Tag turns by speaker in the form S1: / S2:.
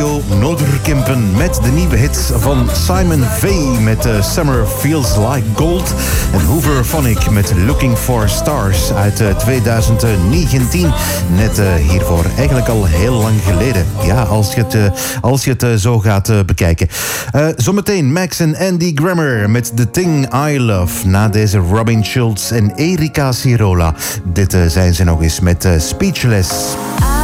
S1: Noorderkempen met de nieuwe hits van Simon V met Summer Feels Like Gold. En Hooverphonic met Looking for Stars uit 2019. Net hiervoor, eigenlijk al heel lang geleden. Ja, als je het zo gaat bekijken. Zometeen Max en Andy Grammer met The Thing I Love. Na deze Robin Schulz en Erika Sirola. Dit zijn ze nog eens met Speechless.